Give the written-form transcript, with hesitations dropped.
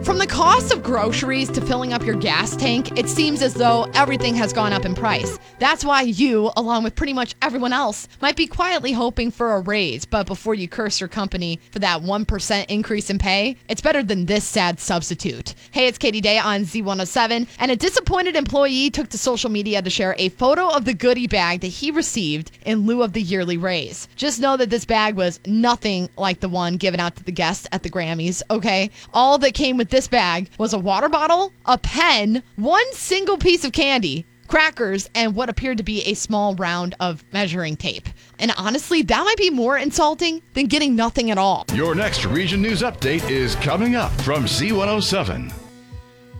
From the cost of groceries to filling up your gas tank, it seems as though everything has gone up in price. That's why you, along with pretty much everyone else, might be quietly hoping for a raise. But before you curse your company for that 1% increase in pay, it's better than this sad substitute. Hey, it's Katie Day on Z107, and a disappointed employee took to social media to share a photo of the goodie bag that he received in lieu of the yearly raise. Just know that this bag was nothing like the one given out to the guests at the Grammys, okay? All that came with this bag was a water bottle, a pen, one single piece of candy, crackers, and what appeared to be a small round of measuring tape. And honestly, that might be more insulting than getting nothing at all. Your next Region News Update is coming up from Z107.